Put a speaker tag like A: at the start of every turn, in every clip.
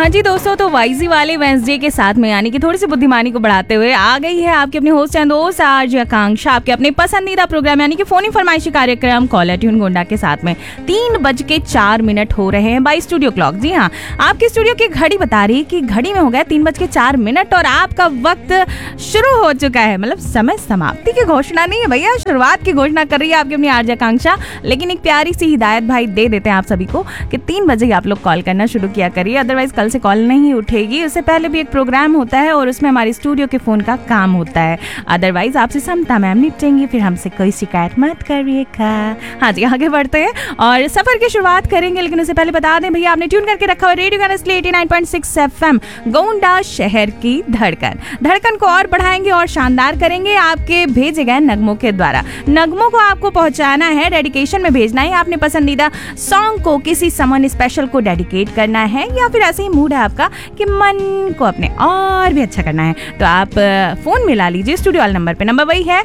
A: हाँ जी दोस्तों, तो वाइजी वाले वेंसडे के साथ में यानी कि थोड़ी सी बुद्धिमानी को बढ़ाते हुए आ गई है आपकी अपनी होस्ट एंड दोस्त आरजे आकांक्षा, आपके अपने पसंदीदा प्रोग्राम यानी कि फोन फरमाइशी कार्यक्रम कॉलर ट्यून गोंडा के साथ में 3:04 हो रहे हैं बाई स्टूडियो क्लॉक। जी हाँ, आपकी स्टूडियो की घड़ी बता रही है कि घड़ी में हो गया 3:04 और आपका वक्त शुरू हो चुका है। मतलब समय समाप्ति की घोषणा नहीं है भैया, शुरुआत की घोषणा कर रही है आपकी अपनी आरजे आकांक्षा। लेकिन एक प्यारी सी हिदायत भाई दे देते हैं आप सभी को कि 3 बजे आप लोग कॉल करना शुरू किया करिए, अदरवाइज कल से कॉल नहीं उठेगी। उससे पहले भी एक प्रोग्राम होता है और उसमें हमारे स्टूडियो के फोन का काम होता है। अदरवाइज आपसे समता मैम निपटेंगी, फिर हमसे कोई शिकायत मत करिएगा। हाँ जी, आगे बढ़ते हैं और सफर की शुरुआत करेंगे। लेकिन उससे पहले बता दें भैया, आपने ट्यून करके रखा हुआ रेडियो गाना 89.6 FM गोंडा शहर की धड़कन को और बढ़ाएंगे और शानदार करेंगे आपके भेजे गए नगमों के द्वारा। नगमों को आपको पहुंचाना है, डेडिकेशन में भेजना है, आपने पसंदीदा सॉन्ग को किसी समन स्पेशल को डेडिकेट करना है, या फिर ऐसे ही मूड है आपका कि मन को अपने और भी अच्छा करना है, तो आप फोन मिला लीजिए स्टूडियो वाले नंबर पे। नंबर वही है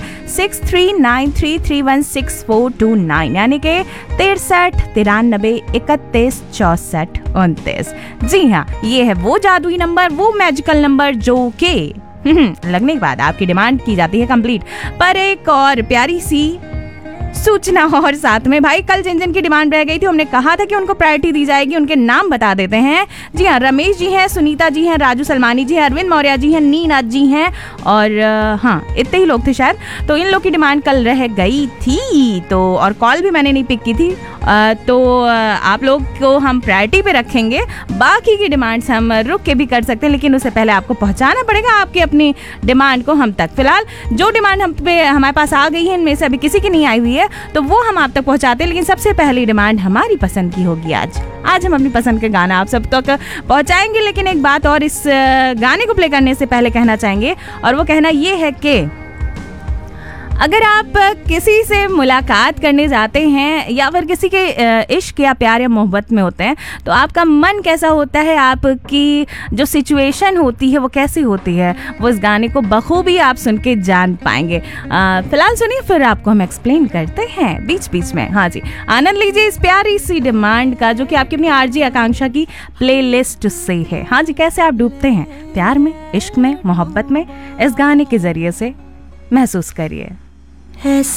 A: 6393316429 यानी कि 63 93 31 64 29। जी हाँ, ये है वो जादुई नंबर, वो मैजिकल नंबर जो के लगने के बाद आपकी डिमांड की जाती है कंप्लीट। पर एक और प्यारी सी सूचना और साथ में भाई, कल जिन जिन की डिमांड रह गई थी हमने कहा था कि उनको प्रायोरिटी दी जाएगी, उनके नाम बता देते हैं। जी हाँ, रमेश जी हैं, सुनीता जी हैं, राजू सलमानी जी हैं, अरविंद मौर्य जी हैं, नीनाथ जी हैं और हाँ इतने ही लोग थे शायद। तो इन लोग की डिमांड कल रह गई थी, तो और कॉल भी मैंने नहीं पिक की थी, तो आप लोग को हम प्रायोरिटी पे रखेंगे। बाकी की डिमांड्स हम रुक के भी कर सकते हैं, लेकिन उससे पहले आपको पहुंचाना पड़ेगा आपकी अपनी डिमांड को हम तक। फिलहाल जो डिमांड हमारे पास आ गई है, इनमें से अभी किसी की नहीं आई हुई है, तो वो हम आप तक पहुंचाते हैं। लेकिन सबसे पहली डिमांड हमारी पसंद की होगी। आज हम अपनी पसंद के गाना आप सब तक पहुंचाएंगे। लेकिन एक बात और इस गाने को प्ले करने से पहले कहना चाहेंगे, और वो कहना ये है कि अगर आप किसी से मुलाकात करने जाते हैं या फिर किसी के इश्क या प्यार या मोहब्बत में होते हैं, तो आपका मन कैसा होता है, आपकी जो सिचुएशन होती है वो कैसी होती है, वो इस गाने को बखूबी आप सुन के जान पाएंगे। फिलहाल सुनिए, फिर आपको हम एक्सप्लेन करते हैं बीच बीच में। हाँ जी, आनंद लीजिए इस प्यारी सी डिमांड का जो कि आपकी अपनी आरजे आकांक्षा की प्लेलिस्ट से है। हाँ जी, कैसे आप डूबते हैं प्यार में, इश्क में, मोहब्बत में, इस गाने के जरिए से महसूस करिए।
B: ऐसे